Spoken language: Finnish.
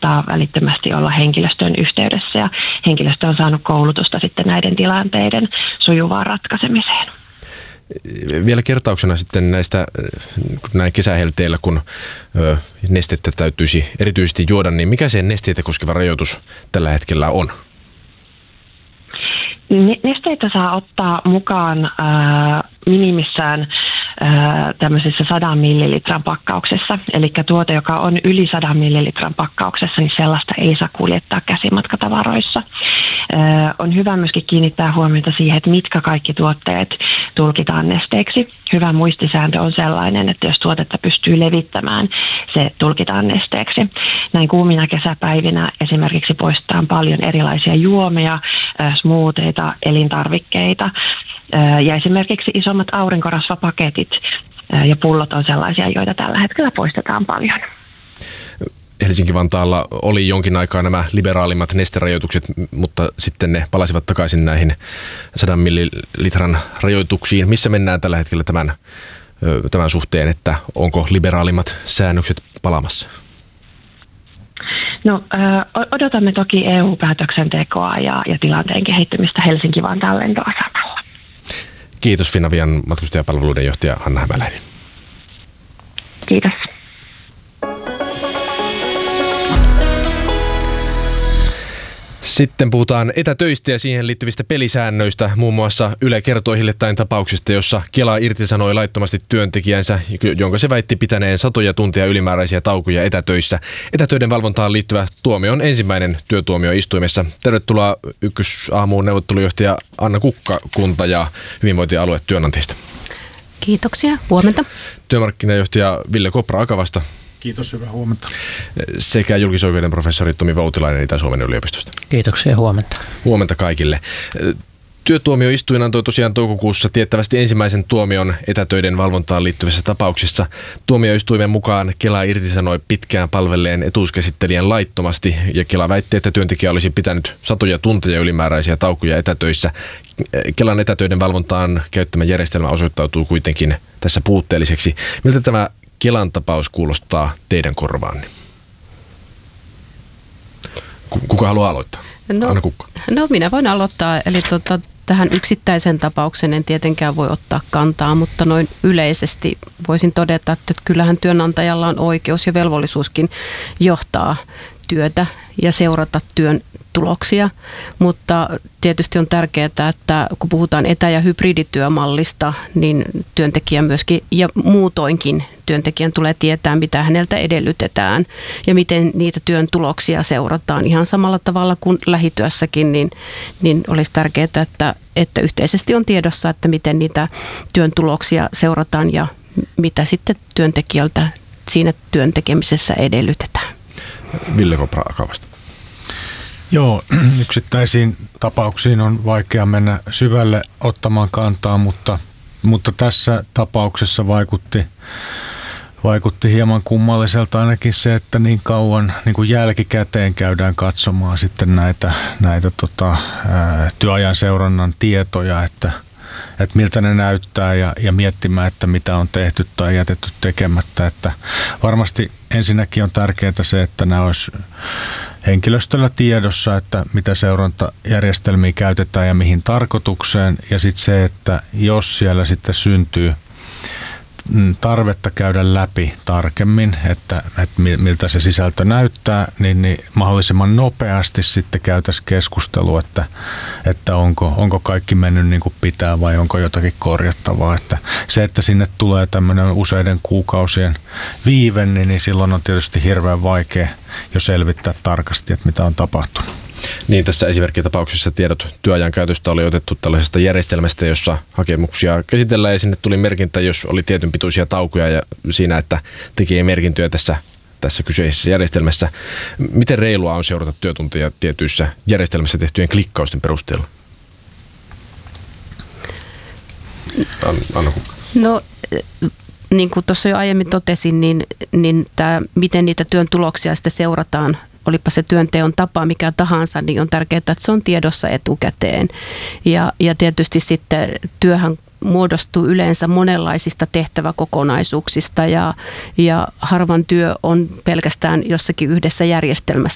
kannattaa välittömästi olla henkilöstön yhteydessä ja henkilöstö on saanut koulutusta sitten näiden tilanteiden sujuvaan ratkaisemiseen. Vielä kertauksena sitten näistä näin kesähelteillä, kun nestettä täytyisi erityisesti juoda, niin mikä se nesteitä koskeva rajoitus tällä hetkellä on? Nesteitä saa ottaa mukaan minimissään tämmöisessä 100 millilitran pakkauksessa. Eli tuote, joka on yli 100 millilitran pakkauksessa, niin sellaista ei saa kuljettaa käsimatkatavaroissa. On hyvä myöskin kiinnittää huomiota siihen, että mitkä kaikki tuotteet tulkitaan nesteeksi. Hyvä muistisääntö on sellainen, että jos tuotetta pystyy levittämään, se tulkitaan nesteeksi. Näin kuumina kesäpäivinä esimerkiksi poistetaan paljon erilaisia juomia, smoothieita, elintarvikkeita ja esimerkiksi isommat aurinkorasvapaketit ja pullot on sellaisia, joita tällä hetkellä poistetaan paljon. Helsinki-Vantaalla oli jonkin aikaa nämä liberaalimmat nesterajoitukset, mutta sitten ne palasivat takaisin näihin 100 millilitran rajoituksiin. Missä mennään tällä hetkellä tämän suhteen, että onko liberaalimmat säännökset palaamassa? No, odotamme toki EU-päätöksentekoa ja tilanteen kehittymistä Helsinki-Vantaan lentoasemalla. Kiitos Finavian matkustajapalveluiden johtaja Hanna Hämäläinen. Kiitos. Sitten puhutaan etätöistä ja siihen liittyvistä pelisäännöistä. Muun muassa Yle kertoi hiljattain tapauksesta, jossa Kela irtisanoi laittomasti työntekijänsä, jonka se väitti pitäneen satoja tunteja ylimääräisiä taukoja etätöissä. Etätöiden valvontaan liittyvä tuomio on ensimmäinen työtuomio istuimessa. Tervetuloa Ykkösaamuun neuvottelujohtaja Anna Kukkakunta ja hyvinvointialue työnantajista. Kiitoksia. Huomenta. Työmarkkinajohtaja Ville Kopra Akavasta. Kiitos, hyvää huomenta. Sekä julkisoikeuden professori Tomi Voutilainen Itä-Suomen yliopistosta. Kiitoksia, huomenta. Huomenta kaikille. Työtuomioistuin antoi tosiaan toukokuussa tiettävästi ensimmäisen tuomion etätöiden valvontaan liittyvissä tapauksissa. Tuomioistuimen mukaan Kela irtisanoi pitkään palvelleen etuuskäsittelijän laittomasti ja Kela väitti, että työntekijä olisi pitänyt satoja tunteja ylimääräisiä taukoja etätöissä. Kelan etätöiden valvontaan käyttämä järjestelmä osoittautuu kuitenkin tässä puutteelliseksi. Miltä tämä Kelan tapaus kuulostaa teidän korvaanne? Kuka haluaa aloittaa? Anna Kukka. No minä voin aloittaa. Eli tähän yksittäisen tapauksen en tietenkään voi ottaa kantaa, mutta noin yleisesti voisin todeta, että kyllähän työnantajalla on oikeus ja velvollisuuskin johtaa työtä ja seurata työn tuloksia, mutta tietysti on tärkeää, että kun puhutaan etä- ja hybridityömallista, niin työntekijä myöskin ja muutoinkin työntekijän tulee tietää, mitä häneltä edellytetään ja miten niitä työn tuloksia seurataan ihan samalla tavalla kuin lähityössäkin, niin olisi tärkeää, että yhteisesti on tiedossa, että miten niitä työn tuloksia seurataan ja mitä sitten työntekijältä siinä työn tekemisessä edellytetään. Ville Kopra Akavasta. Joo, yksittäisiin tapauksiin on vaikea mennä syvälle ottamaan kantaa, mutta tässä tapauksessa vaikutti hieman kummalliselta ainakin se, että niin kauan niin kuin jälkikäteen käydään katsomaan sitten näitä työajan seurannan tietoja, että miltä ne näyttää ja miettimään, että mitä on tehty tai jätetty tekemättä. Että varmasti ensinnäkin on tärkeää se, että nämä olisi henkilöstöllä tiedossa, että mitä seurantajärjestelmiä käytetään ja mihin tarkoitukseen. Ja sitten se, että jos siellä sitten syntyy tarvetta käydä läpi tarkemmin, että miltä se sisältö näyttää, niin mahdollisimman nopeasti sitten käytäisiin keskustelua, että onko kaikki mennyt niin kuin pitää vai onko jotakin korjattavaa. Että se, että sinne tulee tämmöinen useiden kuukausien viive, niin silloin on tietysti hirveän vaikea jo selvittää tarkasti, että mitä on tapahtunut. Niin, tässä esimerkkitapauksessa tiedot työajan käytöstä oli otettu tällaisesta järjestelmästä, jossa hakemuksia käsitellään ja sinne tuli merkintä, jos oli tietyn pituisia taukoja ja siinä, että tekee merkintöjä tässä kyseisessä järjestelmässä. Miten reilua on seurata työtunteja tietyissä järjestelmässä tehtyjen klikkausten perusteella? Anna Kukka. No, niin kuin tuossa jo aiemmin totesin, niin miten niitä työn tuloksia sitten seurataan, olipa se työnteon tapa mikä tahansa, niin on tärkeää, että se on tiedossa etukäteen. Ja tietysti sitten työhän muodostuu yleensä monenlaisista tehtäväkokonaisuuksista ja harvan työ on pelkästään jossakin yhdessä järjestelmässä.